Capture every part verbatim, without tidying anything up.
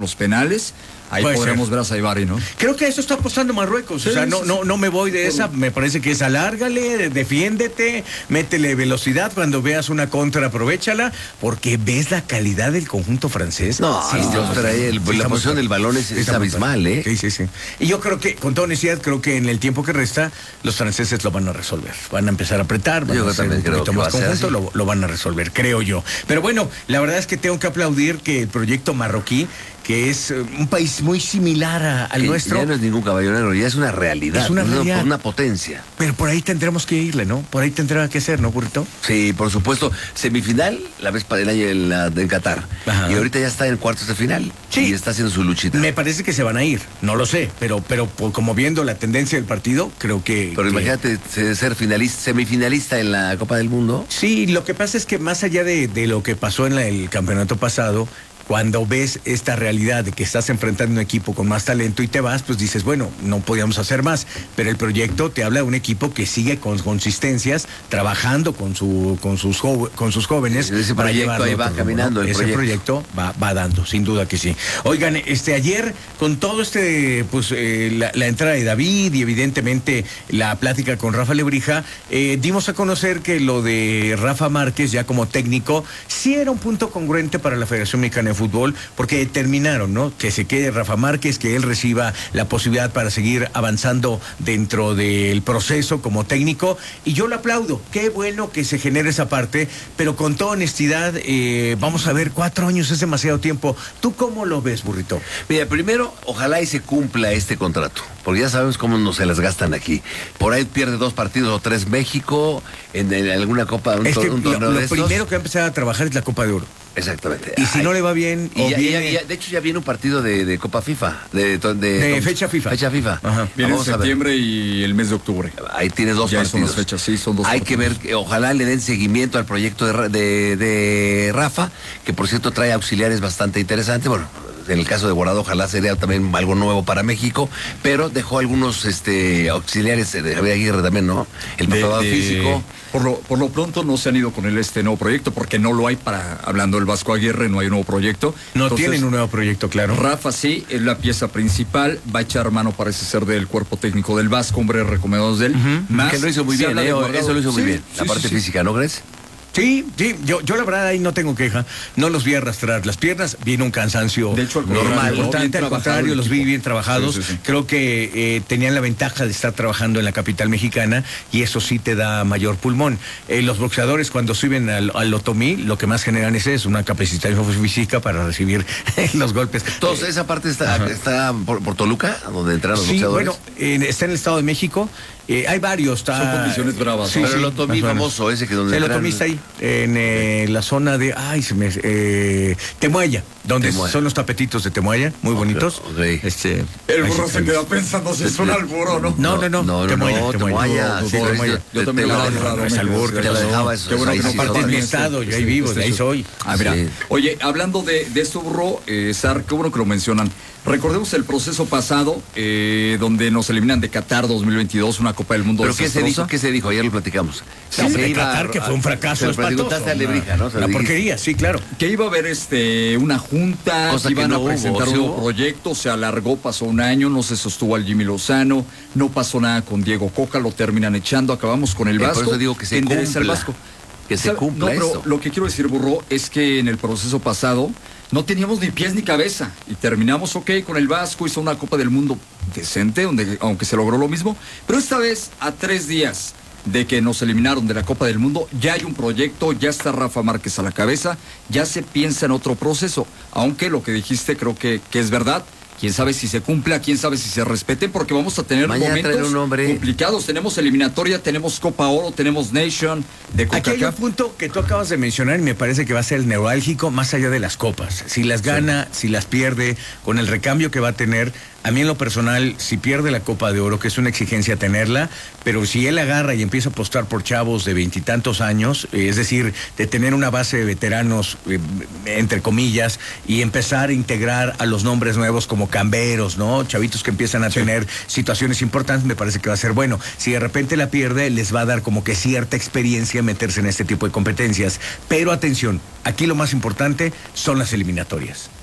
los penales, ahí Puede podremos ser. ver a Saibari, ¿no? Creo que eso está apostando Marruecos. Sí, o sea, sí, no, sí, no, no me voy de esa. Me parece que es alárgale, defiéndete, métele velocidad. Cuando veas una contra, aprovéchala, porque ves la calidad del conjunto francés. No, Sí, no, no, pero ahí el- sí, la está posición muy- del balón es, sí, es está muy abismal, fuerte. ¿eh? Sí, sí, sí. Y yo creo que, con toda honestidad, creo que en el tiempo que resta, los franceses lo van a resolver. Van a empezar a apretar, van Yo a hacer también un creo poquito que más va a ser conjunto, así. lo, lo van a resolver, creo yo. Pero bueno, la verdad es que tengo que aplaudir que el proyecto marroquí, que es eh, un país muy similar a- al Que nuestro, ya no es ningún caballonero, ya es una realidad. Es una realidad. Una potencia. pero por ahí tendremos que irle, ¿no? Por ahí tendrá que ser, ¿no, burrito? Sí, por supuesto. Semifinal, la vez para el año en, la, en Qatar. Ajá. Y ahorita ya está en cuartos de final. Sí. Y está haciendo su luchita. Me parece que se van a ir, no lo sé, pero, pero por- como viendo la tendencia del partido, creo que... Pero que- imagínate se- ser finalista, semifinalista en la Copa del Mundo. Sí, lo que pasa es que más allá de, de lo que pasó en la- el campeonato pasado, cuando ves esta realidad de que estás enfrentando un equipo con más talento y te vas, pues dices, bueno, no podíamos hacer más. Pero el proyecto te habla de un equipo que sigue con consistencias, trabajando con su, con sus jo- con sus jóvenes. Ese para proyecto llevarlo a ahí otro va rumbo, caminando, el Ese proyecto. proyecto va, va dando, sin duda que sí. Oigan, este ayer, con todo este, pues eh, la, la entrada de David y evidentemente la plática con Rafa Lebrija, eh, dimos a conocer que lo de Rafa Márquez ya como técnico sí era un punto congruente para la Federación Mexicana de Fútbol, porque determinaron, ¿no?, que se quede Rafa Márquez, que él reciba la posibilidad para seguir avanzando dentro del proceso como técnico, y yo lo aplaudo. Qué bueno que se genere esa parte, pero con toda honestidad, eh, vamos a ver, cuatro años es demasiado tiempo. ¿Tú cómo lo ves, burrito? Mira, primero, ojalá y se cumpla este contrato, porque ya sabemos cómo no se las gastan aquí. Por ahí pierde dos partidos o tres México, en, en alguna copa, un, Es to- que un lo, torneo lo de estos. primero que va a empezar a trabajar es la Copa de Oro. Exactamente. Y si Ay, no le va bien, y o ya- viene- ya- ya- de hecho ya viene un partido de, de Copa FIFA, de, de, De fecha FIFA. Fecha FIFA. Ajá. Viene en Vamos a ver. septiembre y el mes de octubre. Ahí tiene dos Ya son partidos. las fechas, sí, son dos Hay partidos. que ver, que ojalá le den seguimiento al proyecto de, Ra- de, de Rafa, que por cierto trae auxiliares bastante interesantes. Bueno, en el caso de Borado, ojalá sería también algo nuevo para México, pero dejó algunos este auxiliares de Javier Aguirre también, ¿no? El De- preparador de- físico. Por lo, por lo pronto no se han ido con él este nuevo proyecto, porque no lo hay para, hablando del Vasco Aguirre, no hay un nuevo proyecto. no Entonces, tienen un nuevo proyecto, claro. Rafa sí, es la pieza principal, va a echar mano, parece ser, del cuerpo técnico del Vasco, hombre recomendados de él. Más Que lo hizo muy se bien, habla de ¿eh? Guardado. Eso lo hizo muy Sí, bien. La sí, parte sí, sí. física, ¿no crees? Sí, sí, yo, yo la verdad ahí no tengo queja, no los vi arrastrar las piernas, viene un cansancio De hecho, al normal, contrario, ¿no? importante, Bien al trabajado contrario, el los vi equipo. bien trabajados, Sí, sí, sí. creo que eh, tenían la ventaja de estar trabajando en la capital mexicana y eso sí te da mayor pulmón. Eh, los boxeadores cuando suben al, al otomí, lo que más generan es eso, una capacitación física para recibir los golpes. Entonces, esa parte está, Ajá. está por, por Toluca, donde entraron los Sí, boxeadores. bueno, eh, está en el Estado de México, eh, hay varios. Está, Son condiciones bravas, Sí, ¿no? Pero sí, el otomí más o menos. famoso, ese que donde El entran- otomí está ahí, en eh, la zona de, ay, se me, eh, Temuaya, donde Temuaya. son los tapetitos de Temuaya, muy bonitos. ok. Este, El ahí burro sí se están. queda pensando si es un alburo, ¿no? No, no, no, No, no, Temuaya, no, Temuaya. Temuaya, No, sí, no, lo Temuaya. hice. Yo Te- también te- lo te- he dejado, no es me albur, quedé te lo pensando. dejaba eso, Qué bueno ahí que no sí, parte Parte de todo. mi bien estado, este- yo ahí vivo, este de ahí show. soy. Ah, mira. Sí. Oye, hablando de, de esto, burro, eh, Sar, qué bueno que lo mencionan. Recordemos el proceso pasado, eh, donde nos eliminan de Qatar dos mil veintidós, una Copa del Mundo ¿Pero qué se desastrosa. dijo? ¿Qué se dijo? Ayer lo platicamos. Sí, Se hombre, iba a- Qatar, que fue un fracaso Se lo espantoso. preguntaste a Lebrija, ¿no? Se lo Una dijiste. porquería, sí, claro. Que iba a haber este una junta, Cosa que que iban no a hubo, presentar ¿sí un nuevo hubo? proyecto, se alargó, pasó un año, no se sostuvo al Jimmy Lozano, no pasó nada con Diego Coca, lo terminan echando, acabamos con el Eh, por Vasco. eso digo que se endereza el cumpla. Vasco. Que se ¿Sabe? cumpla No, pero esto. lo que quiero decir, burro, es que en el proceso pasado no teníamos ni pies ni cabeza y terminamos, ok, con el Vasco, hizo una Copa del Mundo decente, donde, aunque se logró lo mismo, pero esta vez a tres días de que nos eliminaron de la Copa del Mundo, ya hay un proyecto, ya está Rafa Márquez a la cabeza, ya se piensa en otro proceso, aunque lo que dijiste creo que, que es verdad. Quién sabe si se cumpla, quién sabe si se respeten, porque vamos a tener Mañana traen momentos un hombre- complicados. Tenemos eliminatoria, tenemos Copa Oro, tenemos Nation de Aquí hay un CONCACAF. punto que tú acabas de mencionar y me parece que va a ser el neurálgico más allá de las copas. Si las gana, si las pierde, con el recambio que va a tener, a mí en lo personal, si pierde la Copa de Oro, que es una exigencia tenerla, pero si él agarra y empieza a apostar por chavos de veintitantos años, eh, es decir, de tener una base de veteranos, eh, entre comillas, y empezar a integrar a los nombres nuevos como camberos, ¿no? Chavitos que empiezan a tener situaciones importantes, me parece que va a ser bueno. Si de repente la pierde, les va a dar como que cierta experiencia meterse en este tipo de competencias. Pero atención, aquí lo más importante son las eliminatorias.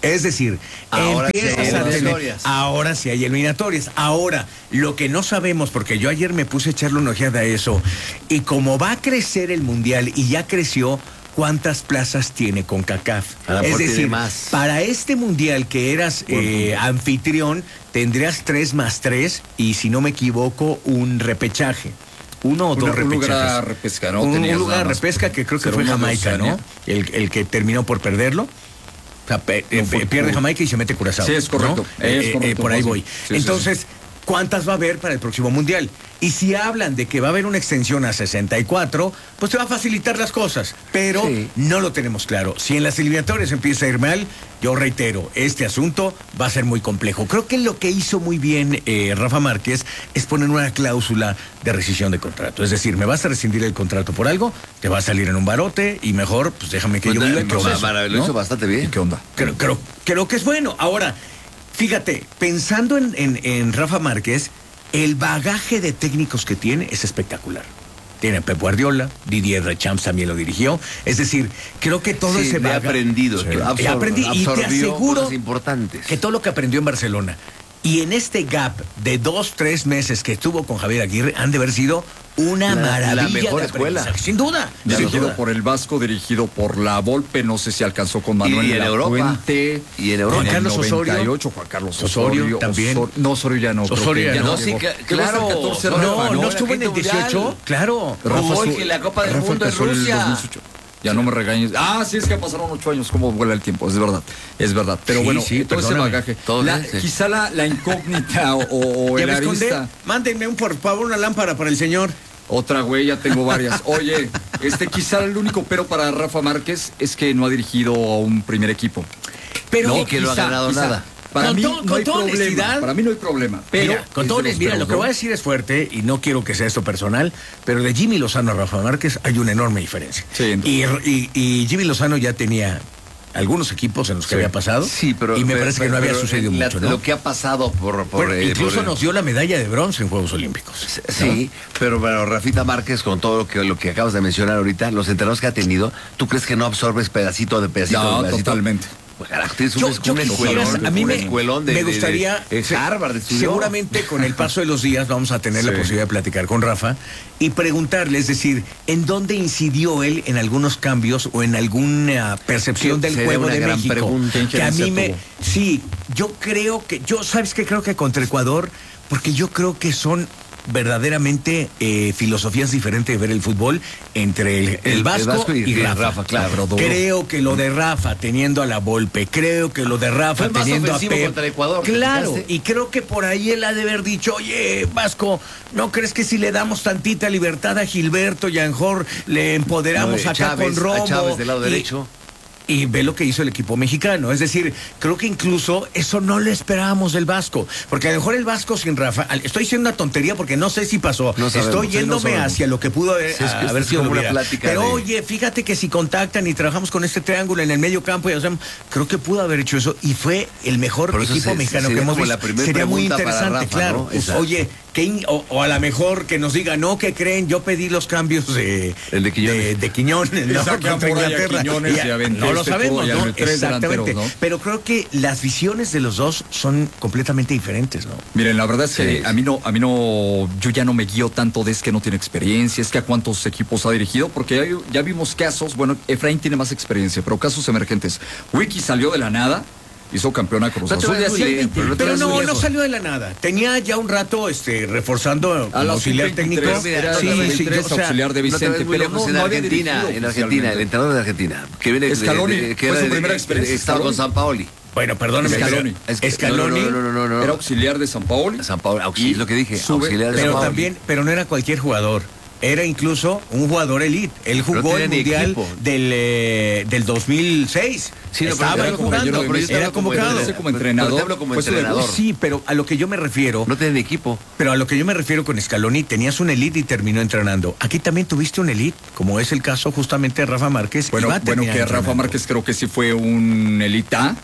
Es decir, ahora empiezas sí hay a tener- eliminatorias. ahora sí hay eliminatorias. Ahora, lo que no sabemos, porque yo ayer me puse a echarle una ojeada a eso, y como va a crecer el Mundial, y ya creció, ¿cuántas plazas tiene CONCACAF? A lo Es mejor tiene decir, más. para este Mundial que eras eh, anfitrión, tendrías tres más tres, y si no me equivoco, un repechaje. Uno o Un- dos un repechajes. lugar a repesca, ¿no? Un, Tenías un lugar nada de más. repesca que creo que Será fue uno de Jamaica, ¿no? Oceanía. El, el que terminó por perderlo. O sea, pe- No eh, fue pierde por- Jamaica y se mete Curazao. Sí, es correcto, ¿no? es Eh, eh, correcto, por ahí sí. voy. Sí, sí, Entonces, ¿cuántas va a haber para el próximo Mundial? Y si hablan de que va a haber una extensión a sesenta y cuatro, pues te va a facilitar las cosas. Pero Sí. no lo tenemos claro. Si en las eliminatorias empieza a ir mal, yo reitero, este asunto va a ser muy complejo. Creo que lo que hizo muy bien eh, Rafa Márquez es poner una cláusula de rescisión de contrato. Es decir, me vas a rescindir el contrato por algo, te va a salir en un barote y mejor, pues déjame que Pues, yo viva el no, proceso. Mara, lo ¿no? hizo bastante bien. ¿Y qué onda? Creo, creo, creo que es bueno. Ahora, fíjate, pensando en, en- en Rafa Márquez, el bagaje de técnicos que tiene es espectacular. Tiene a Pep Guardiola, Didier Deschamps también lo dirigió. Es decir, creo que todo Sí, ese le ha bagaje... aprendido. Sí. absor- He aprendido, y te absorbió aseguro cosas importantes. que todo lo que aprendió en Barcelona y en este gap de dos, tres meses que estuvo con Javier Aguirre han de haber sido una La- maravilla. la mejor de escuela. aprendizaje, sin duda. sin Dirigido duda. por el Vasco, dirigido por la Volpe, no sé si alcanzó con Manuel Y en La Europa. Puente. Y en Europa. Juan Carlos el Osorio. noventa y ocho, Juan Carlos Osorio Osorio. también. Osor- no, Osorio ya no. creo Osorio que ya no. No, sí, llegó. que- Llegó hasta claro. el catorce, No, Rafa, No, no la estuvo en el quinta mundial. dieciocho, claro. Jugó Su- el que la Copa del Rafa Mundo en empezó el Rusia. dos mil dieciocho. Ya no me regañes. Ah, sí, es que pasaron ocho años. ¿Cómo vuela el tiempo? Es verdad. Es verdad. Pero Sí, bueno, sí, todo ese perdóname. bagaje. Todo La- bien, sí. Quizá la, la incógnita o, o ¿Ya el me esconde? arista. Mándenme un, por favor, una lámpara para el señor. Otra, güey, ya tengo varias. Oye, este quizá el único pero para Rafa Márquez es que no ha dirigido a un primer equipo. Pero No, que no ha ganado nada. Para Con mí to- no con hay toda problema. honestidad, Para mí no hay problema. Pero mira, con es todo, de los mira, peros, lo que ¿no? voy a decir es fuerte y no quiero que sea esto personal, pero de Jimmy Lozano a Rafa Márquez hay una enorme diferencia. Sí, y, y, y Jimmy Lozano ya tenía algunos equipos en los que Sí. había pasado. Sí, pero. Y me pero- parece que no pero había sucedido la- mucho, ¿no? Lo que ha pasado por. por, Bueno, eh, incluso por- nos dio la medalla de bronce en Juegos Olímpicos. Sí, pero bueno, Rafita Márquez, con todo lo que, lo que acabas de mencionar ahorita, los entrenadores que ha tenido, ¿tú crees que no absorbes pedacito de pedacito No, de pedacito? totalmente. Pues, carajo, tienes un, Yo, es- yo un quisiera, escuelón, a mí un me, escuelón de, me de- de- gustaría, de se- Harvard estudió. seguramente con el paso de los días vamos a tener la Sí. posibilidad de platicar con Rafa y preguntarle, es decir, ¿en dónde incidió él en algunos cambios o en alguna percepción Sí, del sería juego una de gran México? pregunta. ¿Qué Que a mí injerencia me, tuvo? sí, yo creo que, yo, ¿sabes qué? Creo que contra Ecuador, porque yo creo que son verdaderamente eh, filosofías diferentes de ver el fútbol entre el, el, El- Vasco, el Vasco y- y, y Rafa. Rafa, claro, duro. Creo que lo de Rafa teniendo a la Volpe, creo que lo de Rafa Fue más teniendo a ofensivo Pep. contra Ecuador, ¿te Claro, fijaste? y creo que por ahí él ha de haber dicho, oye, Vasco, ¿no crees que si le damos tantita libertad a Gilberto y a Anjor, le empoderamos No, acá Chávez, con Romo? a Chávez del lado y- derecho. Y ve lo que hizo el equipo mexicano. Es decir, creo que incluso eso no lo esperábamos del Vasco. Porque a lo mejor el Vasco sin Rafa, al- estoy diciendo una tontería porque no sé si pasó. No sabemos, estoy sí, no yéndome sabemos. hacia lo que pudo haber, Sí, es que haber es sido como lo una hubiera. plática Pero de- oye, fíjate que si contactan y trabajamos con este triángulo en el medio campo y hacemos, creo que pudo haber hecho eso y fue el mejor Por eso equipo se- mexicano sería que hemos como visto. la primera Sería muy pregunta para interesante, Rafa, claro. ¿no? Pues, Exacto. oye, que in- o, o a lo mejor que nos diga, no, que creen, yo pedí los cambios de, El de Quiñones. de, de Quiñones, ¿no? sacan Contra por ahí a Inglaterra. Quiñones Y y aventé no lo este sabemos, todo y ¿no? armé tres Exactamente. delanteros, ¿no? Pero creo que las visiones de los dos son completamente diferentes, ¿no? Miren, la verdad es que Sí. a mí no, a mí no, yo ya no me guío tanto de es que no tiene experiencia, es que a cuántos equipos ha dirigido, porque ya, ya vimos casos, bueno, Efraín tiene más experiencia, pero casos emergentes. Wiki salió de la nada, hizo campeón a Cruz No te Azul. vayas y muy así hay lejos, veinte. pero Pero Pero no, muy no lejos. salió de la nada. Tenía ya un rato este, reforzando A como la auxiliar sub técnico. veintitrés, era Sí, la sí, veintitrés, yo, o sea, auxiliar de No te Vicente, ves muy pero lejos no, en no había Argentina, dirigido en Argentina, oficialmente. el entrenador de Argentina. Que viene de- Scaloni, de- de- que fue era su de- primera de- experiencia, Estaba con Scaloni. San Paoli. bueno, perdóname. Scaloni. pero- Es que- Scaloni. No, no, no, no, no, no. Era auxiliar de San Paolo. San Paoli, auxiliar, Y es lo que dije, sube, auxiliar de Pero San Paoli. también, pero no era cualquier jugador. Era incluso un jugador elite. Él jugó tenía el ni mundial equipo. del, eh, del dos mil seis. Sí, no, pero Estaba era ahí como jugando, relleno de pero Messi. era Como convocado. Ese como Pero entrenador. te hablo como fue su debut. entrenador. Sí, pero a lo que yo me refiero, No tienen equipo. pero a lo que yo me refiero con Scaloni, tenías un elite y terminó entrenando. Aquí también tuviste un elite, como es el caso justamente de Rafa Márquez. y Bueno, va a bueno, terminar que Rafa entrenando. Márquez creo que sí fue un elita,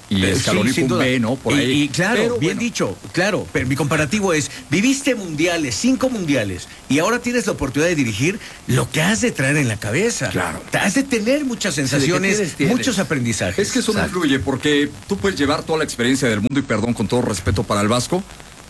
y Scaloni sí, fue un B, ¿no? Por y, ahí. y claro, pero, bien bueno, dicho, claro, pero mi comparativo es, viviste mundiales, cinco mundiales, y ahora tienes la oportunidad de dirigir lo que has de traer en la cabeza. Claro. Te has de tener muchas sensaciones, tienes, tienes. muchos aprendizajes. Es que eso no Exacto. influye, porque tú puedes llevar toda la experiencia del mundo, y perdón, con todo respeto para el Vasco,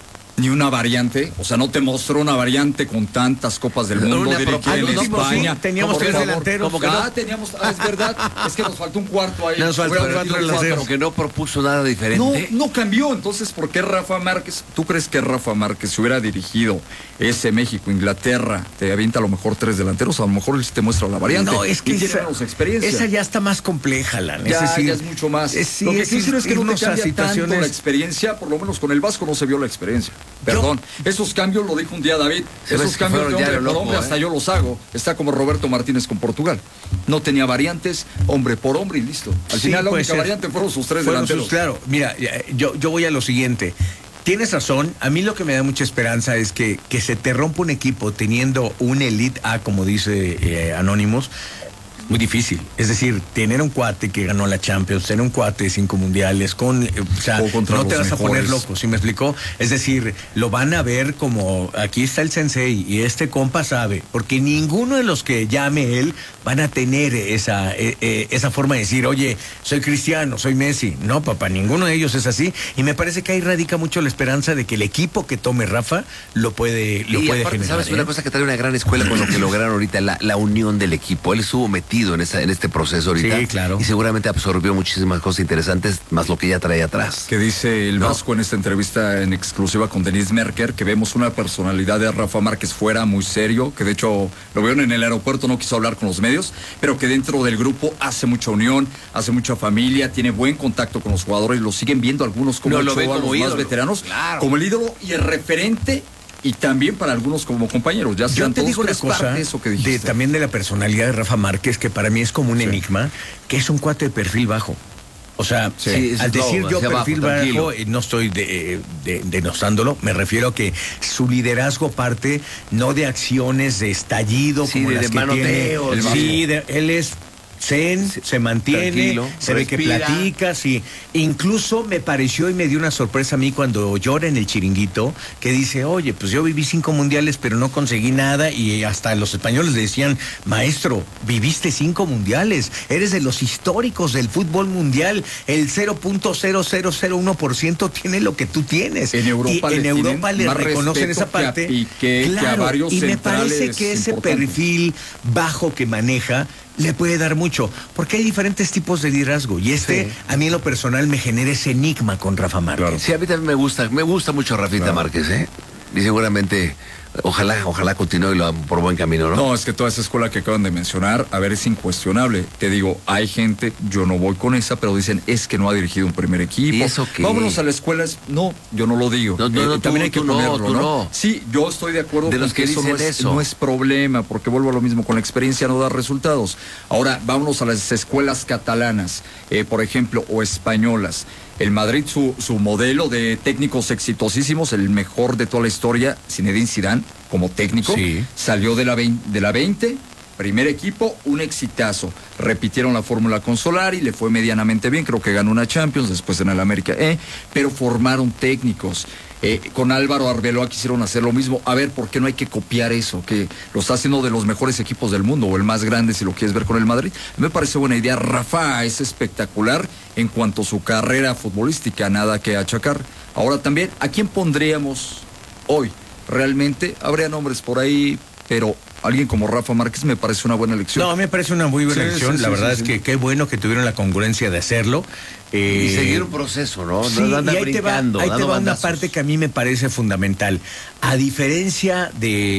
ni una variante, o sea, no te mostró una variante con tantas copas del mundo, Una dirigida propuesta, en no, pues, España. sí, teníamos Por tres favor, delanteros. ¿cómo que ah, teníamos, ah, es verdad, es que nos faltó un cuarto ahí. Nos faltó Hubiera un cuarto metido un delanteros. Como que no propuso nada No, diferente. no cambió, entonces, ¿por qué Rafa Márquez? ¿Tú crees que Rafa Márquez, si hubiera dirigido ese México, Inglaterra, te avienta a lo mejor tres delanteros? A lo mejor él sí te muestra la variante. No, es que y tiene esa, menos experiencia. esa ya está más compleja, Lan. Ya, es decir, ya es mucho más. es- sí, lo que es quiero decir es que no irnos te a cambia tanto situaciones- la experiencia, por lo menos con el Vasco no se vio la experiencia. Perdón, esos cambios, lo dijo un día David, Se me hace esos que cambios de fueron hombre diario por loco, hombre, ¿eh? hasta yo los hago. Está como Roberto Martínez con Portugal. No tenía variantes, hombre por hombre y listo. Al Sí, final la puede única ser. variante fueron sus tres Fueron delanteros. sus- claro, mira, eh, yo, yo voy a lo siguiente. Tienes razón, a mí lo que me da mucha esperanza es que, que se te rompa un equipo teniendo un Elite A, como dice eh, Anonymous, muy difícil. Es decir, tener un cuate que ganó la Champions, tener un cuate de cinco mundiales, con, eh, o sea, O contra no te los vas a poner mejores. loco, ¿sí me explicó? Es decir, lo van a ver como, aquí está el sensei y este compa sabe, porque ninguno de los que llame él van a tener esa, eh, eh, esa forma de decir, oye, soy Cristiano, soy Messi. No, papá, ninguno de ellos es así. Y me parece que ahí radica mucho la esperanza de que el equipo que tome Rafa lo puede, lo y puede aparte, generar. ¿sabes? ¿eh? Una cosa que trae una gran escuela con lo que lograron ahorita, la, la unión del equipo. Él estuvo metido en, esa, en este proceso ahorita. Sí, claro. Y seguramente absorbió muchísimas cosas interesantes, más lo que ya trae atrás. Que dice el No. Vasco en esta entrevista en exclusiva con Denise Merker, que vemos una personalidad de Rafa Márquez fuera muy serio, que de hecho lo vieron en el aeropuerto, no quiso hablar con los medios, pero que dentro del grupo hace mucha unión, hace mucha familia, tiene buen contacto con los jugadores, lo siguen viendo algunos como No, lo Ochoa, ven como los más ídolo. veteranos, Claro. como el ídolo y el referente, y también para algunos como compañeros. Ya Yo sean te todos, digo una pero es parte cosa de eso que de, dijiste. también de la personalidad de Rafa Márquez, que para mí es como un Sí. enigma, que es un cuate de perfil bajo. O sea, Sí, al es decir todo yo hacia perfil abajo, tranquilo. bajo, eh, no estoy de, de- denostándolo, me refiero a que su liderazgo parte no de acciones de estallido, Sí, como de- las de que tiene. manoteos, el ¿no? Sí, de- él es zen, se mantiene, tranquilo, se ve que respira. platica, sí. Incluso me pareció y me dio una sorpresa a mí cuando llora en el Chiringuito, que dice, oye, pues yo viví cinco mundiales, pero no conseguí nada, y hasta los españoles le decían, maestro, viviste cinco mundiales, eres de los históricos del fútbol mundial, el cero punto cero cero cero uno por ciento tiene lo que tú tienes. En Europa y en le Europa tienen le más reconocen esa respeto que a parte. Piqué, que a Claro, varios y me parece centrales que ese importantes. perfil bajo que maneja le puede dar mucho, porque hay diferentes tipos de liderazgo, y este, Sí. a mí en lo personal, me genera ese enigma con Rafa Márquez. Claro. Sí, a mí también me gusta, me gusta mucho Rafita Claro. Márquez, ¿eh? Y seguramente, ojalá, ojalá continúe lo- por buen camino, ¿no? No, es que toda esa escuela que acaban de mencionar, a ver, es incuestionable. Te digo, hay gente, yo no voy con esa, pero dicen, es que no ha dirigido un primer equipo. ¿Y eso qué? Vámonos a la escuela. es- No, yo no lo digo. No, no, no, tú- también hay que tú no, ponerlo, tú ¿no? no. Sí, yo estoy de acuerdo De con los que eso, no dicen es, eso. no es problema, porque vuelvo a lo mismo, con la experiencia no da resultados. Ahora, vámonos a las escuelas catalanas, eh, por ejemplo, o españolas. El Madrid, su, su modelo de técnicos exitosísimos, el mejor de toda la historia, Zinedine Zidane, como técnico, Sí. salió de la, vein- de la veinte, primer equipo, un exitazo. Repitieron la fórmula con Solari, le fue medianamente bien, creo que ganó una Champions, después en el América, eh, pero formaron técnicos. Eh, con Álvaro Arbeloa quisieron hacer lo mismo. A ver, ¿por qué no hay que copiar eso? Que lo está haciendo de los mejores equipos del mundo, o el más grande si lo quieres ver con el Madrid. Me parece buena idea. Rafa es espectacular en cuanto a su carrera futbolística, nada que achacar. Ahora también, ¿a quién pondríamos hoy? Realmente, habría nombres por ahí, pero alguien como Rafa Márquez me parece una buena elección. No, a mí me parece una muy buena Sí, elección. sí, la sí, verdad sí, es sí. que qué bueno que tuvieron la congruencia de hacerlo. Eh, Y seguir un proceso, ¿no? Sí, No andar y ahí te va, brincando, ahí te dando va una bandazos. parte que a mí me parece fundamental. A diferencia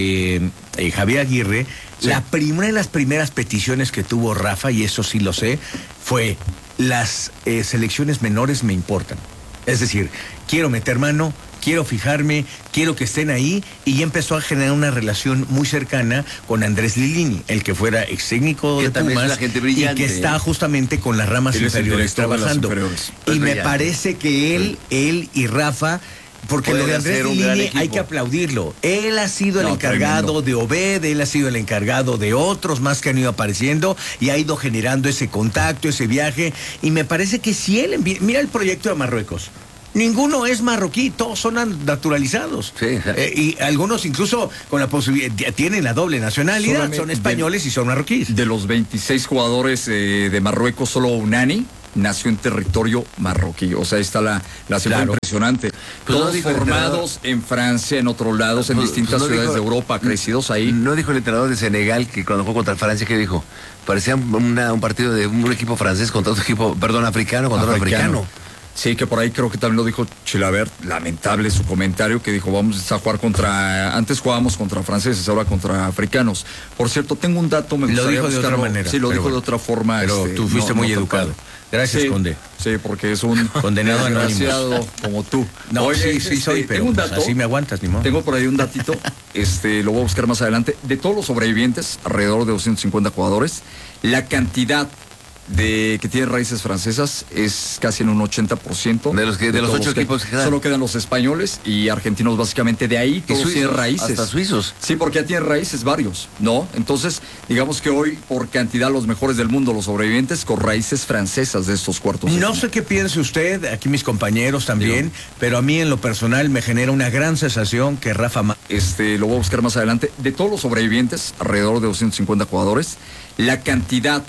de eh, Javier Aguirre, Sí. la primera de las primeras peticiones que tuvo Rafa, y eso sí lo sé, fue las eh, selecciones menores me importan. Es decir, quiero meter mano, quiero fijarme, quiero que estén ahí, y ya empezó a generar una relación muy cercana con Andrés Lilini, el que fuera ex técnico Que de también es Pumas una gente y brillante, que está ¿eh? justamente con las ramas Él es el inferiores director de las trabajando. inferiores. Y Es me brillante. parece que él, él y Rafa porque lo de Andrés Lilini hay que aplaudirlo. Él ha sido el no, encargado tremendo. de Obed, él ha sido el encargado de otros más que han ido apareciendo y ha ido generando ese contacto, ese viaje. Y me parece que si él envía, mira el proyecto de Marruecos. Ninguno es marroquí, todos son naturalizados. Sí, eh, y algunos incluso con la posibilidad, tienen la doble nacionalidad, solamente son españoles de, y son marroquíes. De los veintiséis jugadores eh, de Marruecos, solo Unani nació en territorio marroquí. O sea, ahí está la, la cifra claro. impresionante. Pues Todos no formados en Francia, en otros lados, pues, en distintas pues no ciudades dijo, de Europa, crecidos ahí. No dijo el entrenador de Senegal que cuando jugó contra Francia, ¿qué dijo? Parecía una, un partido de un equipo francés contra otro equipo, perdón, africano contra otro africano. Sí, que por ahí creo que también lo dijo Chilavert, lamentable su comentario, que dijo, vamos a jugar contra, antes jugábamos contra franceses, ahora contra africanos. Por cierto, tengo un dato, me gustaría Lo dijo buscarlo. de otra manera. Sí, lo dijo bueno. de otra forma. Pero este, tú fuiste no, muy no educado. Gracias, sí, Conde. Sí, porque es un condenado desgraciado como tú. No, Oye, sí, sí este, soy, pero tengo un dato, pues así me aguantas, ni modo. Tengo por ahí un datito, este, lo voy a buscar más adelante. De todos los sobrevivientes, alrededor de doscientos cincuenta jugadores, la cantidad de que tienen raíces francesas es casi en un ochenta por ciento. De los, que, de de los ocho que equipos que quedan. Solo quedan los españoles y argentinos básicamente de ahí, todos suizos, tienen raíces. Hasta suizos. Sí, porque ya tienen raíces varios, ¿no? Entonces, digamos que hoy, por cantidad, los mejores del mundo, los sobrevivientes, con raíces francesas de estos cuartos. No sé qué piense usted, aquí mis compañeros también, Digo. pero a mí en lo personal me genera una gran sensación que Rafa... Ma este, lo voy a buscar más adelante. De todos los sobrevivientes, alrededor de doscientos cincuenta jugadores, la cantidad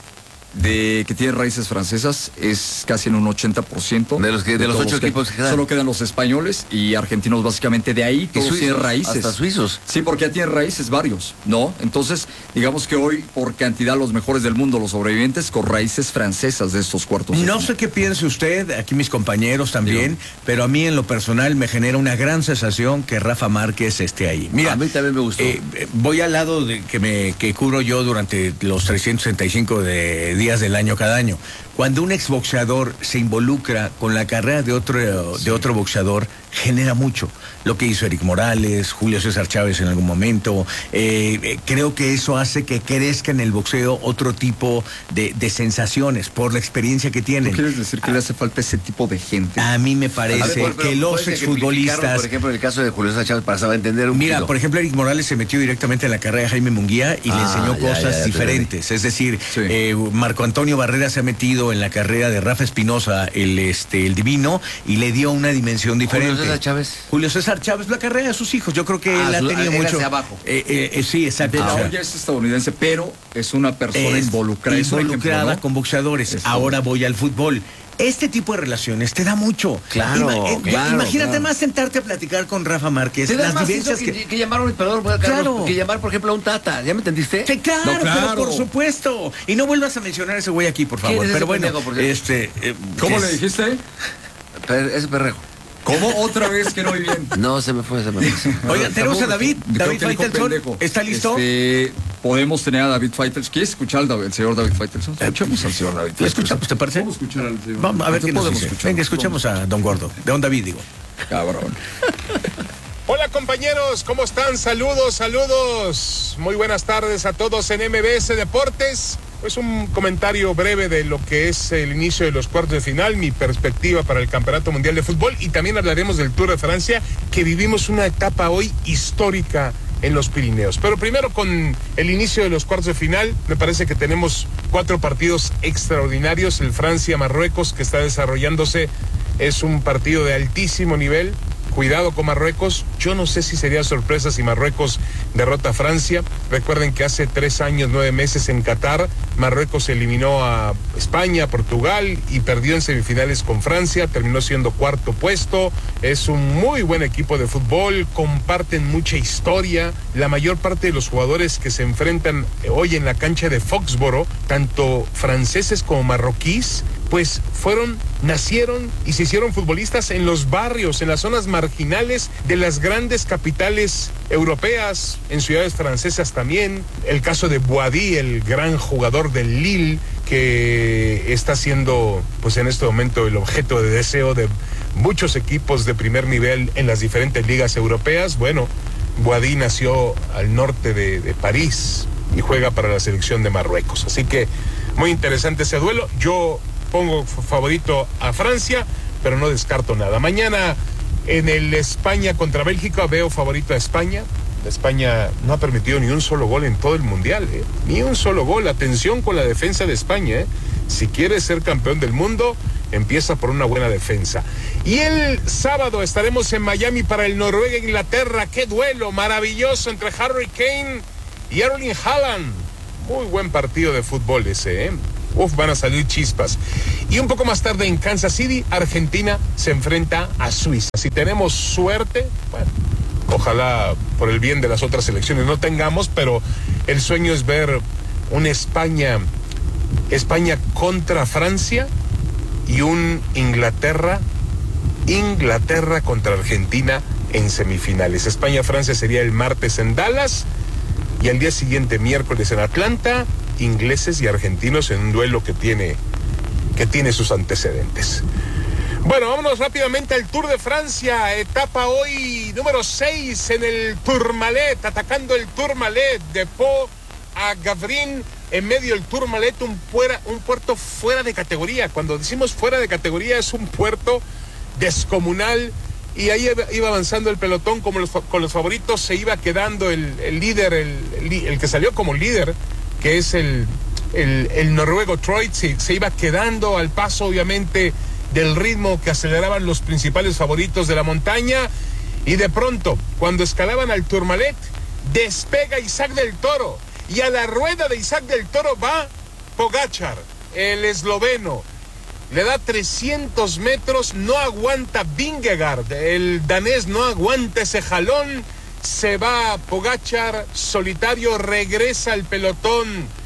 de que tienen raíces francesas es casi en un ochenta por ciento. De los que de, de los ocho que equipos que quedan. Solo quedan los españoles y argentinos básicamente de ahí, todos suizos, tienen raíces. Hasta suizos. Sí, porque ya tienen raíces varios, ¿no? Entonces, digamos que hoy, por cantidad, los mejores del mundo, los sobrevivientes, con raíces francesas de estos cuartos. No sé qué piense usted, aquí mis compañeros también, Digo. pero a mí en lo personal me genera una gran sensación que Rafa Márquez esté ahí. Mira, a mí también me gustó. Eh, voy al lado de que me que cubro yo durante los trescientos sesenta y cinco de días del año cada año. Cuando un exboxeador se involucra con la carrera de otro, sí. de otro boxeador, genera mucho. Lo que hizo Eric Morales, Julio César Chávez en algún momento. Eh, eh, creo que eso hace que crezca en el boxeo otro tipo de, de sensaciones por la experiencia que tienen. ¿Tú quieres decir que ah, le hace falta ese tipo de gente? A mí me parece ver, que los exfutbolistas... Por ejemplo, en el caso de Julio César Chávez, para saber entender un Mira, poquito. por ejemplo, Eric Morales se metió directamente en la carrera de Jaime Munguía y ah, le enseñó ya, cosas ya, ya, diferentes. Ya, ya. Es decir, sí. eh, Marco Antonio Barrera se ha metido en la carrera de Rafa Espinosa, el, este, el divino, y le dio una dimensión diferente. Julio César Chávez. Julio César Chávez, la carrera de sus hijos. Yo creo que ah, él ha tenido mucho. Hacia abajo. Eh, eh, eh, sí, exacto. Ahora ya es estadounidense, pero es una persona es involucrada. Involucrada ejemplo, ¿no? con boxeadores. Es Ahora todo. voy al fútbol. Este tipo de relaciones te da mucho. Claro, Ima eh, claro Imagínate claro. más sentarte a platicar con Rafa Márquez. Te las más vivencias que, que... que llamaron, perdón, Carlos, claro. que llamar, por ejemplo, a un Tata. ¿Ya me entendiste? Sí, claro, no, claro. pero por supuesto. Y no vuelvas a mencionar a ese güey aquí, por favor. Pero bueno, pendejo, este... Eh, ¿Cómo es... le dijiste? Per, ese perrejo. ¿Cómo otra vez que no oí bien? No, se me fue, se me fue. Oigan, tenemos a David. David Faitelson. ¿Está listo? Este, podemos tener a David Faitelson. ¿Quieres escuchar al, al señor David Faitelson? Escuchemos al señor David Faitelson. ¿Escuchamos, te parece? Vamos a escuchar al señor. Vamos a ver qué podemos escuchar. Venga, escuchemos a Don Gordo. De Don David, digo. Cabrón. Hola compañeros, ¿cómo están? Saludos, saludos. Muy buenas tardes a todos en M B S Deportes. Pues un comentario breve de lo que es el inicio de los cuartos de final, mi perspectiva para el Campeonato Mundial de Fútbol y también hablaremos del Tour de Francia, que vivimos una etapa hoy histórica en los Pirineos. Pero primero con el inicio de los cuartos de final, me parece que tenemos cuatro partidos extraordinarios. El Francia-Marruecos que está desarrollándose es un partido de altísimo nivel. Cuidado con Marruecos, yo no sé si sería sorpresa si Marruecos derrota a Francia. Recuerden que hace tres años, nueve meses en Qatar, Marruecos eliminó a España, Portugal y perdió en semifinales con Francia, terminó siendo cuarto puesto. Es un muy buen equipo de fútbol, comparten mucha historia. La mayor parte de los jugadores que se enfrentan hoy en la cancha de Foxboro, tanto franceses como marroquíes, pues fueron, nacieron y se hicieron futbolistas en los barrios, en las zonas marginales de las grandes capitales europeas, en ciudades francesas también. El caso de Boadi, el gran jugador del Lille, que está siendo, pues en este momento, el objeto de deseo de muchos equipos de primer nivel en las diferentes ligas europeas. Bueno, Boadi nació al norte de, de París y juega para la selección de Marruecos. Así que muy interesante ese duelo. Yo pongo favorito a Francia, pero no descarto nada. Mañana En el España contra Bélgica veo favorito a España. España no ha permitido ni un solo gol en todo el Mundial, ¿eh? Ni un solo gol. Atención con la defensa de España, ¿eh? Si quieres ser campeón del mundo, empieza por una buena defensa. Y el sábado estaremos en Miami para el Noruega-Inglaterra. ¡Qué duelo maravilloso entre Harry Kane y Erling Haaland! Muy buen partido de fútbol ese, ¿eh? Uf, van a salir chispas. Y un poco más tarde en Kansas City, Argentina se enfrenta a Suiza. Si tenemos suerte, bueno, ojalá por el bien de las otras selecciones no tengamos, pero el sueño es ver un España, España contra Francia y un Inglaterra, Inglaterra contra Argentina en semifinales. España-Francia sería el martes en Dallas y al día siguiente, miércoles en Atlanta, ingleses y argentinos en un duelo que tiene, que tiene sus antecedentes. Bueno, vámonos rápidamente al Tour de Francia, etapa hoy número seis en el Tourmalet, atacando el Tourmalet de Pau a Gavrin, en medio del Tourmalet, un, fuera, un puerto fuera de categoría. Cuando decimos fuera de categoría es un puerto descomunal, y ahí iba avanzando el pelotón como los, con los favoritos, se iba quedando el, el líder, el, el, el que salió como líder, que es el, el, el noruego Troitsig, se iba quedando al paso, obviamente, del ritmo que aceleraban los principales favoritos de la montaña, y de pronto, cuando escalaban al Tourmalet, despega Isaac del Toro, y a la rueda de Isaac del Toro va Pogačar, el esloveno. Le da trescientos metros, no aguanta Vingegaard, el danés no aguanta ese jalón, se va Pogačar solitario, regresa al pelotón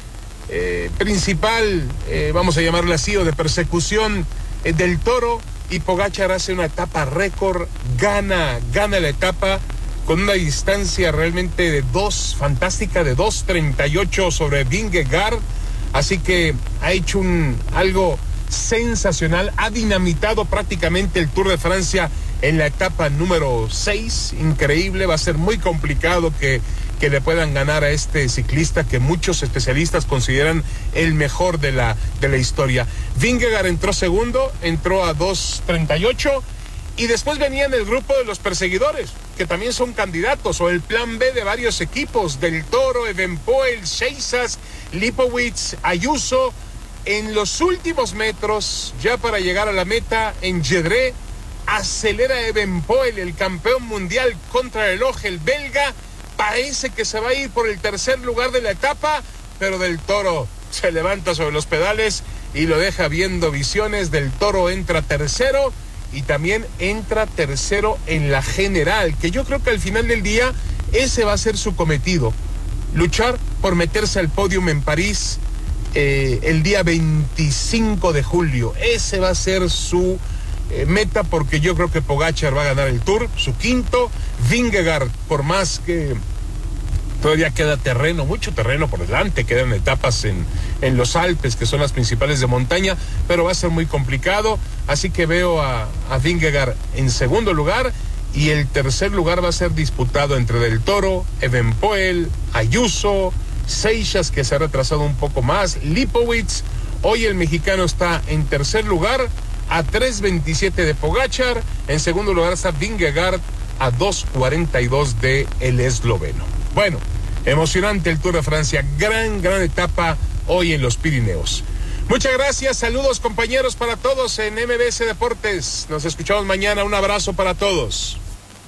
eh, principal, eh, vamos a llamarlo así, o de persecución eh, del Toro, y Pogačar hace una etapa récord, gana, gana la etapa con una distancia realmente de dos, fantástica, de dos treinta y ocho sobre Vingegaard, así que ha hecho un algo sensacional, ha dinamitado prácticamente el Tour de Francia en la etapa número seis, increíble, va a ser muy complicado que, que le puedan ganar a este ciclista que muchos especialistas consideran el mejor de la, de la historia. Vingegaard entró segundo, entró a dos treinta y ocho, y después venía en el grupo de los perseguidores, que también son candidatos, o el plan B de varios equipos, del Toro, Evenepoel, Sheisas, Lipowitz, Ayuso. En los últimos metros, ya para llegar a la meta, en Gedré, acelera Evenepoel, el campeón mundial contra el reloj, el belga, parece que se va a ir por el tercer lugar de la etapa, pero Del Toro se levanta sobre los pedales y lo deja viendo visiones. Del Toro entra tercero y también entra tercero en la general, que yo creo que al final del día ese va a ser su cometido, luchar por meterse al podium en París eh, el día veinticinco de julio. Ese va a ser su eh, meta, porque yo creo que Pogačar va a ganar el Tour, su quinto. Vingegaard, por más que todavía queda terreno, mucho terreno por delante, quedan etapas en, en los Alpes, que son las principales de montaña, pero va a ser muy complicado, así que veo a, a Vingegaard en segundo lugar, y el tercer lugar va a ser disputado entre Del Toro, Evenepoel, Ayuso, Seixas, que se ha retrasado un poco más, Lipowitz. Hoy el mexicano está en tercer lugar a tres veintisiete de Pogačar, en segundo lugar está Vingegaard a dos cuarenta y dos de el esloveno. Bueno, emocionante el Tour de Francia, gran, gran etapa hoy en los Pirineos. Muchas gracias, saludos compañeros para todos en M B S Deportes. Nos escuchamos mañana, un abrazo para todos.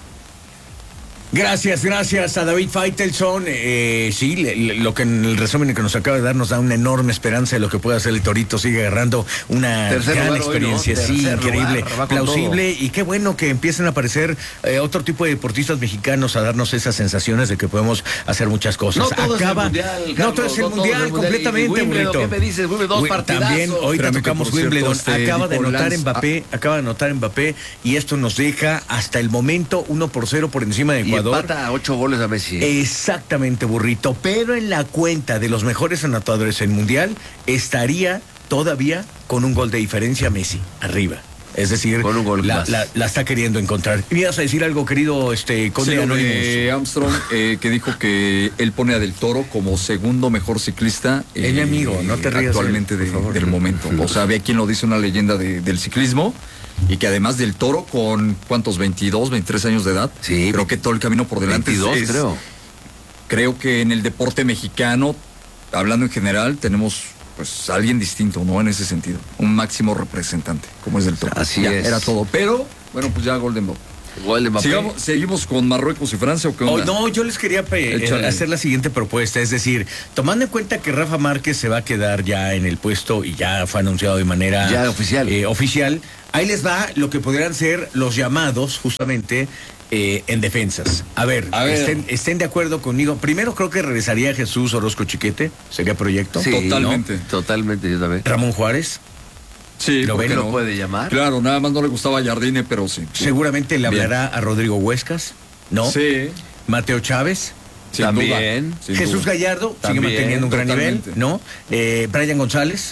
Gracias, gracias a David Faitelson. Eh, sí, le, le, lo que en el resumen que nos acaba de dar nos da una enorme esperanza de lo que puede hacer el Torito. Sigue agarrando una Tercer gran experiencia, hoy, ¿no? Sí, Tercer increíble, lugar, plausible, y qué bueno que empiecen a aparecer eh, otro tipo de deportistas mexicanos a darnos esas sensaciones de que podemos hacer muchas cosas. No todo acaba, es el mundial, Carlos, no todo es el no mundial, todo es el completamente, Wimbledon, Burrito. ¿qué me dices? Wimbledon, dos partidazos. También hoy te tocamos Wimbledon. Este, acaba de anotar Lance, Mbappé, ah. acaba de anotar Mbappé, y esto nos deja hasta el momento uno por cero por encima de Ecuador. Y empata a ocho goles a Messi. Exactamente, Burrito, pero en la cuenta de los mejores anotadores en Mundial estaría todavía con un gol de diferencia Messi, arriba. Es decir, con un gol la, más. La, la está queriendo encontrar. ¿Me ibas a decir algo, querido este Conde sí, Anónimos? Eh, Armstrong, eh, que dijo que él pone a Del Toro como segundo mejor ciclista. Eh, el amigo, no te rías. Actualmente él, de, del momento. O sea, ve a quien lo dice una leyenda de, del ciclismo. y que además del Toro con ¿cuántos? veintidós, veintitrés años de edad. Sí. Creo que todo el camino por delante veintidós, es, creo. Creo que en el deporte mexicano, hablando en general, tenemos pues alguien distinto, ¿no? En ese sentido, un máximo representante, como es del Toro. Así Ya, es. Era todo, pero bueno, pues ya Golden Boy. Gol de Mbappé. Sigamos, seguimos con Marruecos y Francia, ¿o qué Oh, onda? no, yo les quería pe- Échale. eh, hacer la siguiente propuesta, es decir, tomando en cuenta que Rafa Márquez se va a quedar ya en el puesto y ya fue anunciado de manera Ya oficial. eh, oficial, ahí les va lo que podrían ser los llamados justamente eh, en defensas. A ver, A ver. Estén, estén de acuerdo conmigo. Primero creo que regresaría Jesús Orozco Chiquete, sería proyecto. Sí, Totalmente. ¿no? Totalmente, yo también. Ramón Juárez, Sí, ¿Lo ¿por ven? qué ¿Lo no? puede llamar? Claro, nada más no le gustaba Jardine, pero sí. seguramente le Bien. hablará a Rodrigo Huescas, ¿no? Sí, Mateo Chávez. sin También. duda, sin Jesús duda. Gallardo sigue También, manteniendo un gran nivel, totalmente. ¿no? Eh, Brian González,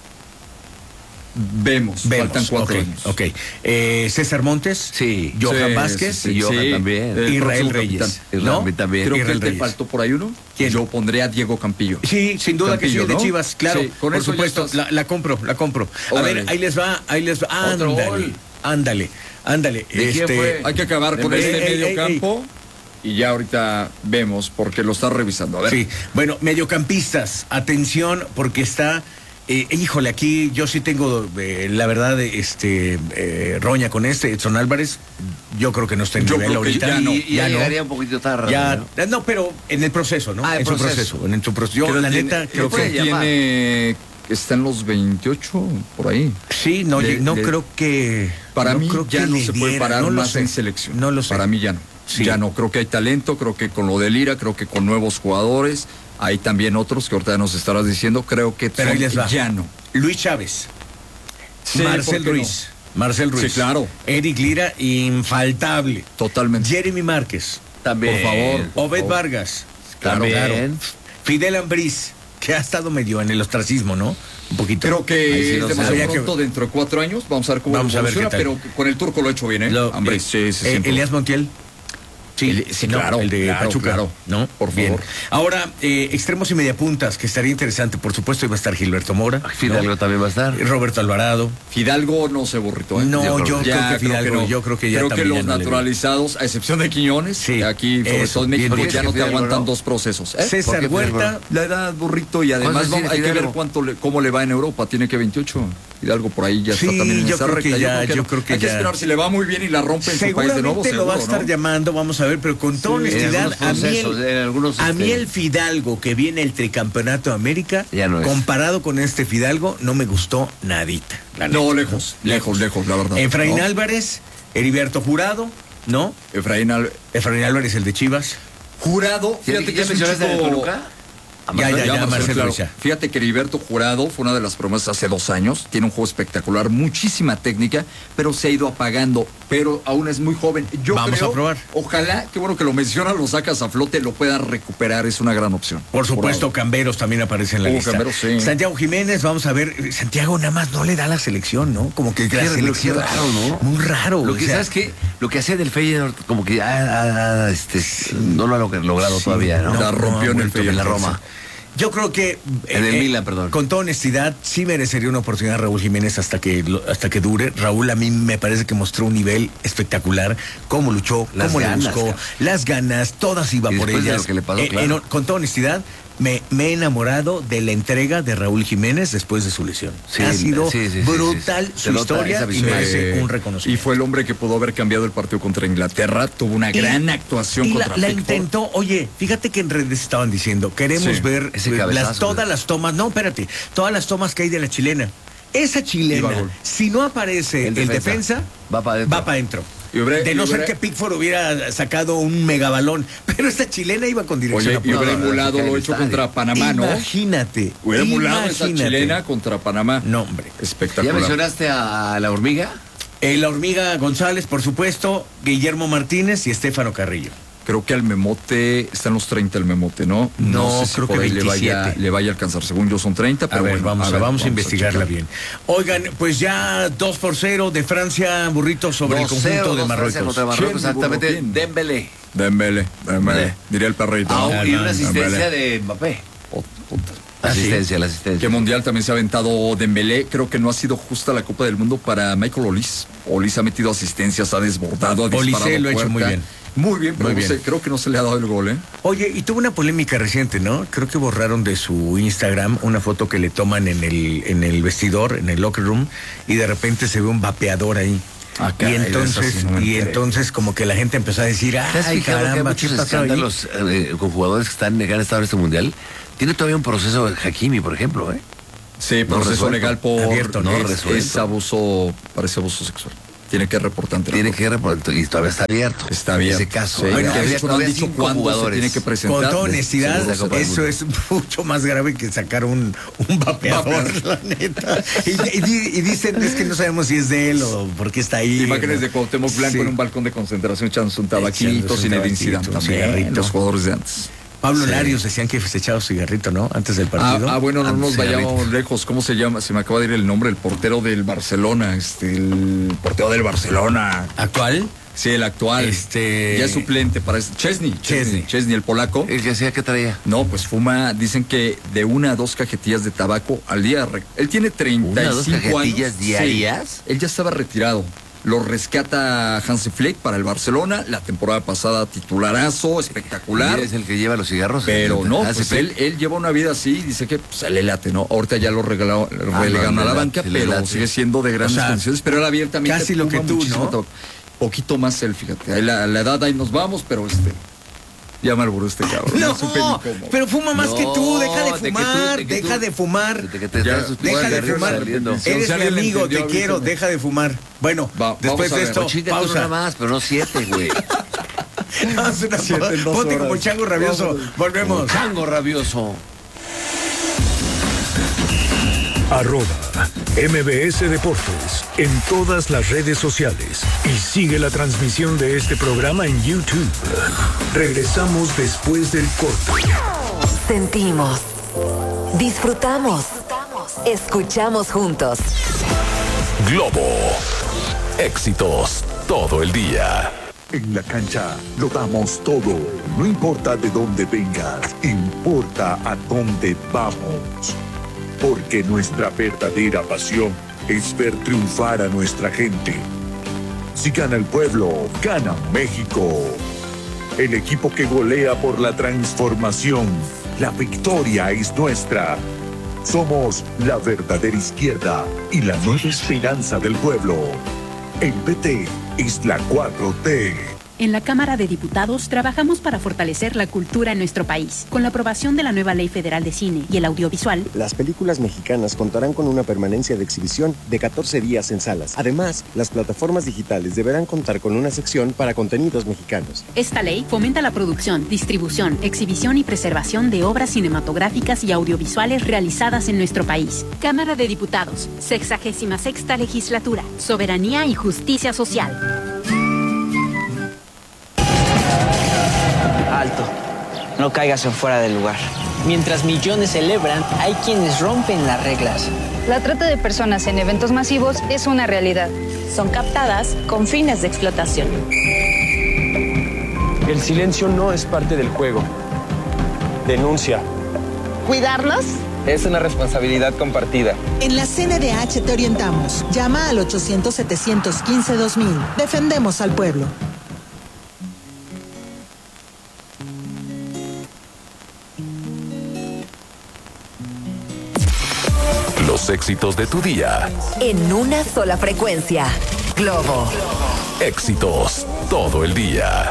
Vemos, vemos. faltan cuatro ok, años. ok. Eh, César Montes, Sí. Johan Sí, Vázquez, sí, y Johan sí. también. El Israel próximo Reyes, capitán. Israel ¿no? también. Creo Israel que te Reyes. faltó por ahí uno. ¿Quién? Yo pondría a Diego Campillo. Sí, sin duda que sí, Campillo, el de ¿no? Chivas, claro. Sí, con por eso ya supuesto, estás. la, la compro, la compro. A Órale. ver, ahí les va, ahí les va. Otro Ándale, gol. ándale, ándale. ¿De quién fue? Hay que acabar con Ey, este ey, medio ey, campo y ya ahorita vemos porque lo está revisando. A ver. Sí, bueno, mediocampistas, atención, porque está, eh, híjole, aquí yo sí tengo, eh, la verdad, este, eh, roña con este, Edson Álvarez, yo creo que no está en Yo nivel creo que ahorita. ya no, Y, y ya ya no. llegaría un poquito tarde. Ya, ¿no? eh, no, pero en el proceso, ¿no? Ah, en el su proceso. proceso, en su proceso. Yo, Creo la que neta, tiene- creo puede que llamar. tiene está en los veintiocho por ahí. sí, no, Le- no le- creo que. Para no mí creo ya que no le se puede diera, parar no lo más sé. en selección. No lo sé. Para mí ya no. Sí. Ya no. Creo que hay talento, creo que con lo de Lira, creo que con nuevos jugadores, hay también otros que ahorita nos estarás diciendo, creo que Pero ahí son- les va. ya no. Luis Chávez, Sí, Marcel ¿por qué Ruiz, Marcel Ruiz. Sí, claro. Eric Lira, infaltable. Totalmente. Jeremy Márquez, También. Por favor. Obed favor. Vargas, Claro, claro, claro. También. Fidel Ambriz, que ha estado medio en el ostracismo, ¿no? Un poquito. Creo que Ahí sí es no sé. demasiado Habría que- pronto dentro de cuatro años. Vamos a ver cómo Vamos a ver evoluciona, qué tal. pero con el turco lo ha hecho bien, ¿eh? Lo- Hombre, eh, sí, sí, eh, siempre. Elías Montiel. Sí, El- sí, no, claro, el de claro, Pachuca, claro. ¿no? Por Bien. favor. Ahora, eh, extremos y mediapuntas, que estaría interesante. Por supuesto, iba a estar Gilberto Mora. Fidalgo ¿no? también va a estar. Roberto Alvarado. Fidalgo no se burrito, ¿eh? No, yo Ya, creo que Fidalgo, yo creo que ya Creo que también los ya no le veo. naturalizados, a excepción de Quiñones, Sí, que aquí, sobre eso, todo en México, bien ya dicho. no te Fidalgo, aguantan ¿no? dos procesos. ¿eh? César ¿Por qué Fidalgo Huerta. La edad, burrito, y además ¿Cuántos vamos- tiene hay que ver Fidalgo? cuánto le- cómo le va en Europa. Tiene que veintiocho. Fidalgo por ahí ya Sí, está también en yo esa creo que recta. ya, yo no. creo que hay que ya. esperar si le va muy bien y la rompe en su país de nuevo. Seguramente lo va a seguro, estar ¿no? llamando, vamos a ver, pero con toda En honestidad, algunos a mí, procesos, el, en algunos, a mí este, el Fidalgo que viene el tricampeonato de América, Ya no es. comparado con este Fidalgo, no me gustó nadita. la No, neta. lejos, lejos, lejos, la verdad. Efraín ¿no? Álvarez, Heriberto Jurado, ¿no? Efraín Al- Efraín Álvarez, el de Chivas. Jurado, ¿Ya, fíjate que ya es un mencionaste de chico- Toluca? A Ya, Marcelo. ya, ya, Marcelo, Marcelo claro. Ruiz, ya. Fíjate que Heriberto Jurado fue una de las promesas hace dos años. Tiene un juego espectacular, muchísima técnica, pero se ha ido apagando. Pero aún es muy joven. Yo Vamos creo, a probar. Ojalá, qué bueno que lo menciona, lo sacas a flote, lo pueda recuperar. Es una gran opción. Por supuesto, ahora. Camberos también aparece en la Oh, lista. Camberos, sí. Santiago Jiménez, vamos a ver. Santiago nada más no le da la selección, ¿no? Como que Qué la raro, selección. qué raro, ¿no? Muy raro. Lo o que sea, sabes que lo que hacía del Feyenoord como que ah, ah, ah, este no lo ha log- logrado sí, todavía, ¿no? La rompió en el vuelto Feyenoord, en la Roma. Yo creo que En el Milan, perdón. Con toda honestidad, sí merecería una oportunidad Raúl Jiménez hasta que lo- hasta que dure. Raúl a mí me parece que mostró un nivel espectacular, cómo luchó, Las cómo ganas, le buscó, cabrón. las ganas, todas iba Y por después de ellas. lo que le pasó, Eh, claro. en- con toda honestidad, me, me he enamorado de la entrega de Raúl Jiménez después de su lesión. Sí, ha sido sí, sí, sí, brutal sí, sí. su Se nota historia esa y visión. merece Eh, un reconocimiento. Y fue el hombre que pudo haber cambiado el partido contra Inglaterra. Tuvo una Y- gran actuación y la, contra la Pickford. intentó, oye, fíjate que en redes estaban diciendo, queremos Sí, ver ese las, cabezazo, todas güey. las tomas, no, espérate, todas las tomas que hay de la chilena. Esa Iba chilena, gol. si no aparece el, El defensa, defensa, va pa' adentro. va para adentro. Y hubiera- De no y ser hubiera- que Pickford hubiera sacado un megabalón, pero esta chilena iba con dirección Oye, a y puerta. hubiera no, no, emulado no, lo no, hecho no, contra Panamá, ¿no? Imagínate. Hubiera emulado esa imagínate. chilena contra Panamá. No, hombre. ¿Ya Espectacular. mencionaste a la hormiga? Eh, la hormiga González, por supuesto, Guillermo Martínez y Estefano Carrillo. Creo que al Memote, está en los treinta el Memote, ¿no? No, sé si creo por que ahí le vaya, veintisiete. le vaya a alcanzar. Según yo son treinta, A pero ver, bueno, vamos, a, ver, vamos a investigarla checar. bien. Oigan, pues ya dos por cero de Francia, burrito sobre el dos cero, conjunto de dos Francia Marruecos. contra Marruecos, ¿Quién, exactamente. ¿quién? Dembélé. Dembélé, Dembélé, Dembélé. diría el perrito. Ah, ¿no? y una Dembélé. asistencia de Mbappé. Oh, puta. asistencia, la asistencia. Que mundial también se ha aventado Dembélé. Creo que no ha sido justa la Copa del Mundo para Michael Olise. Olise ha metido asistencias, ha desbordado, ha disparado. Olise lo ha hecho muy bien. Muy bien, pero Muy no bien. sé, creo que no se le ha dado el gol, ¿eh? Oye, y tuvo una polémica reciente, ¿no? Creo que borraron de su Instagram una foto que le toman en el, en el vestidor, en el locker room, y de repente se ve un vapeador ahí. Ah, caray, y entonces, eso sí no me y enteré. entonces como que la gente empezó a decir, ¿Te has ay, fijado que hay caramba, ¿qué muchos pasó ahí? escándalos eh, con jugadores que están que han estado en este mundial? Tiene todavía un proceso Hakimi, por ejemplo, ¿eh? Sí, No proceso resuelto. legal por Abierto, no es, resuelto. es abuso, parece abuso sexual. Tiene que reportar ante la Tiene corte. que reportar, y todavía está abierto. Está abierto. Ese caso. Sí, Habría- que de habría hecho no han todavía dicho cinco cuándo se jugadores. tiene que presentar. Con toda honestidad, Seguro, Copa del eso Mundo. es mucho más grave que sacar un, un vapeador, la neta. Y, y di- y dicen, es que no sabemos si es de él o por qué está ahí. Imágenes ¿no? de Cuauhtémoc Blanco Sí. en un balcón de concentración echándose un tabaquito, Echándose un Zinedine tabaquito, Zidane un también, cigarrito. los jugadores de antes. Pablo Sí. Larios decían que se echaba cigarrito, ¿no? Antes del Ah, partido. ah, bueno, no Antes nos cigarrito. vayamos lejos. ¿Cómo se llama? Se me acaba de ir el nombre, el portero del Barcelona, este, el portero del Barcelona. ¿Actual? Sí, el actual. Este- Ya es suplente para este. Chesney, Chesney, Chesney. Chesney, el polaco. ¿El que hacía que traía? No, pues fuma, dicen que de una a dos cajetillas de tabaco al día. Re- Él tiene treinta ¿Una y a dos cinco cajetillas años. diarias? Sí, él ya estaba retirado. Lo rescata Hansi Flick para el Barcelona. La temporada pasada titularazo, espectacular. ¿Y es el que lleva los cigarros? Pero no, Ah, pues sí, él, él lleva una vida así, dice que pues, le late, ¿no? Ahorita ya lo regaló, relegaron no, a la le banca, late, le pero late. sigue siendo de grandes O sea, condiciones. Pero él abiertamente casi lo que fuma tú, muchísimo ¿no? tabaco. Poquito más él, fíjate. Ahí la, la edad ahí nos vamos, pero este. Ya me alburó este cabrón. No, supe ni cómo. pero fuma más que tú, deja de No, de que tú- fumar, de que tú- deja de fumar. De que te Ya, traes sus Deja de cigarrillos fumar. saliendo. Si Eres mi alguien le amigo, entendió, te quiero, avísame. deja de fumar. Bueno, Va, después vamos a de ver. esto, Chíngate una pausa. más, pero no siete, güey. Haz una Siete pausa. en dos Ponte horas. como chango rabioso. Vámonos. Volvemos. Chango rabioso. Arroba M B S Deportes en todas las redes sociales y sigue la transmisión de este programa en YouTube. Regresamos después del corte. Sentimos, disfrutamos, escuchamos juntos. Globo. Éxitos todo el día. En la cancha lo damos todo. No importa de dónde vengas, importa a dónde vamos. Porque nuestra verdadera pasión es ver triunfar a nuestra gente. Si gana el pueblo, gana México. El equipo que golea por la transformación. La victoria es nuestra. Somos la verdadera izquierda y la nueva esperanza del pueblo. El P T es la cuatro T. En la Cámara de Diputados trabajamos para fortalecer la cultura en nuestro país. Con la aprobación de la nueva Ley Federal de Cine y el Audiovisual, las películas mexicanas contarán con una permanencia de exhibición de catorce días en salas. Además, las plataformas digitales deberán contar con una sección para contenidos mexicanos. esta ley fomenta la producción, distribución, exhibición y preservación de obras cinematográficas y audiovisuales realizadas en nuestro país. Cámara de Diputados, sexagésima sexta legislatura, soberanía y justicia social. Alto, no caigas en fuera del lugar. Mientras millones celebran, hay quienes rompen las reglas. La trata de personas en eventos masivos es una realidad. Son captadas con fines de explotación. El silencio no es parte del juego. Denuncia. ¿Cuidarnos? Es una responsabilidad compartida. En la C N D H te orientamos. Llama al ochocientos, setecientos quince, dos mil. Defendemos al pueblo. Los éxitos de tu día. En una sola frecuencia. Globo. Éxitos todo el día.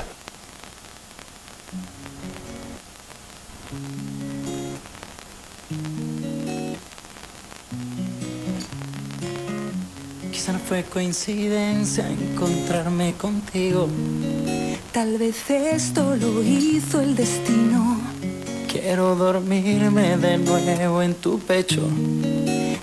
Quizá no fue coincidencia encontrarme contigo. Tal vez esto lo hizo el destino. Quiero dormirme de nuevo en tu pecho